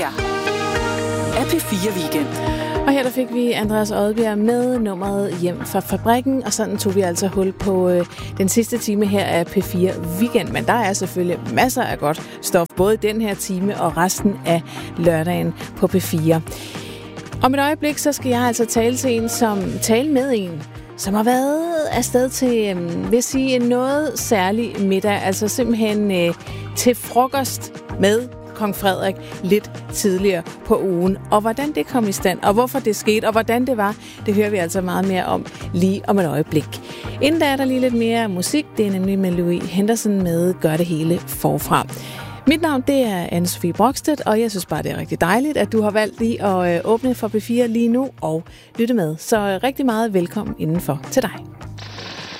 her er P4 Weekend. Og her der fik vi Andreas Odbjerg med nummeret Hjem fra fabrikken, og sådan tog vi altså hul på den sidste time her af P4 Weekend. Men der er selvfølgelig masser af godt stof, både den her time og resten af lørdagen på P4. Om et øjeblik, så skal jeg altså tale med en, som har været afsted til, vil jeg sige, en noget særlig middag. Altså simpelthen til frokost med Kong Frederik lidt tidligere på ugen. Og hvordan det kom i stand, og hvorfor det skete, og hvordan det var, det hører vi altså meget mere om lige om et øjeblik. Inden der er der lige lidt mere musik. Det er nemlig med Louis Henderson med Gør det hele forfra. Mit navn, det er Anne-Sophie Brokstedt, og jeg synes bare, det er rigtig dejligt, at du har valgt lige at åbne for P4 lige nu og lytte med. Så rigtig meget velkommen indenfor til dig.